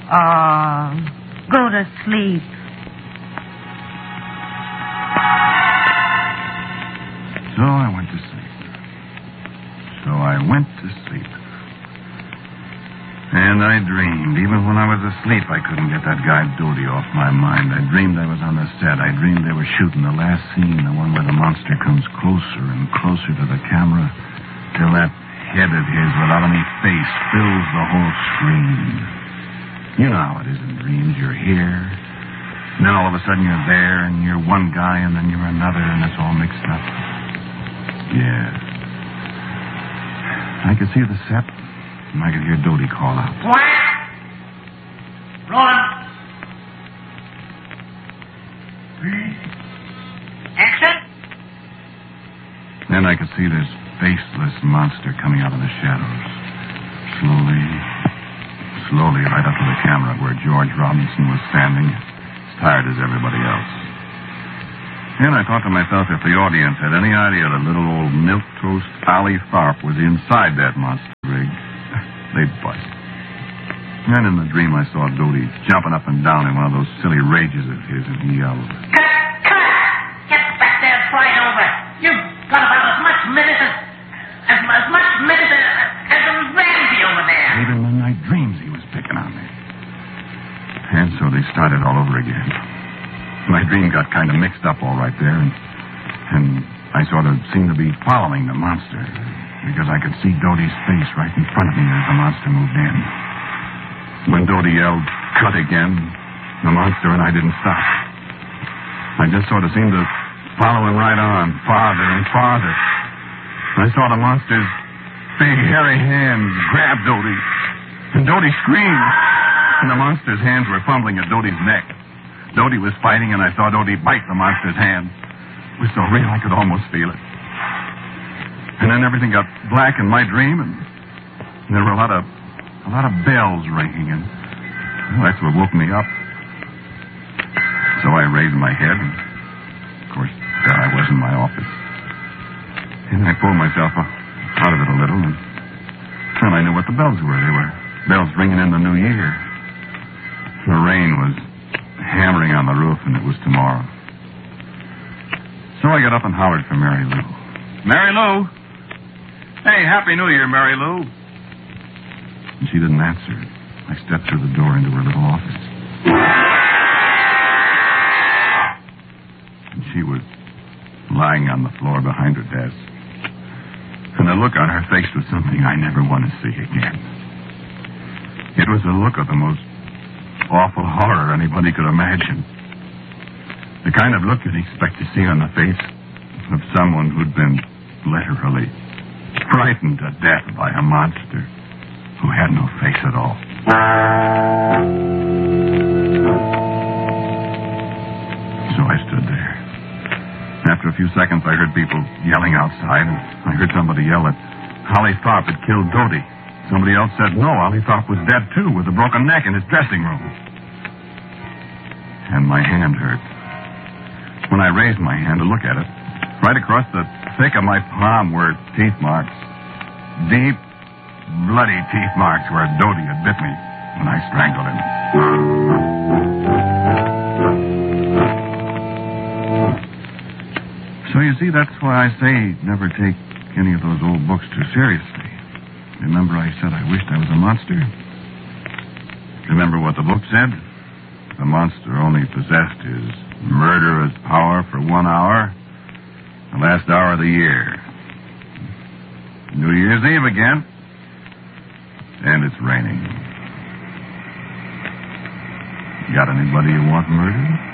Go to sleep. So I went to sleep. And I dreamed. Even when I was asleep, I couldn't get that guy Doty off my mind. I dreamed I was on the set. I dreamed they were shooting the last scene, the one where the monster comes closer and closer to the camera, till that head of his without any face fills the whole screen. You know how it is in dreams. You're here, and then all of a sudden you're there, and you're one guy, and then you're another, and it's all mixed up. Yeah. I could see the set, and I could hear Doty call out. Quiet! Rolling. Action! Then I could see this faceless monster coming out of the shadows. Slowly, right up to the camera where George Robinson was standing, as tired as everybody else. And I thought to myself, if the audience had any idea that little old milquetoast Allie Tharp was inside that monster rig, they'd bust. And in the dream, I saw Doty jumping up and down in one of those silly rages of his, and he yelled, Cut! Get back there and fly over. You've got about as much medicine as Ramsey over there. even in my dreams he was picking on me. And so they started all over again. My dream got kind of mixed up all right there, and I sort of seemed to be following the monster, because I could see Doty's face right in front of me as the monster moved in. When Doty yelled, cut again, the monster and I didn't stop. I just sort of seemed to follow him right on, farther and farther. I saw the monster's big, hairy hands grab Doty, and Doty screamed, and the monster's hands were fumbling at Doty's neck. Doty was fighting, and I saw Doty bite the monster's hand. It was so real I could almost feel it. And then everything got black in my dream, and there were a lot of bells ringing, and that's what woke me up. So I raised my head, and of course, there I was in my office. And I pulled myself out of it a little, and I knew what the bells were. They were bells ringing in the new year. The rain was hammering on the roof, and it was tomorrow. So I got up and hollered for Mary Lou. Mary Lou! Hey, Happy New Year, Mary Lou! And she didn't answer. I stepped through the door into her little office. And she was lying on the floor behind her desk. And the look on her face was something I never want to see again. It was the look of the most awful horror anybody could imagine. The kind of look you'd expect to see on the face of someone who'd been literally frightened to death by a monster who had no face at all. So I stood there. After a few seconds, I heard people yelling outside, and I heard somebody yell that Allie Tharp had killed Doty. Somebody else said, no, Allie Tharp was dead, too, with a broken neck in his dressing room. And my hand hurt. When I raised my hand to look at it, right across the thick of my palm were teeth marks. Deep, bloody teeth marks where Doty had bit me when I strangled him. So you see, that's why I say never take any of those old books too seriously. Remember I said I wished I was a monster? Remember what the book said? The monster only possessed his murderous power for 1 hour, the last hour of the year. New Year's Eve again, and it's raining. Got anybody you want murdered?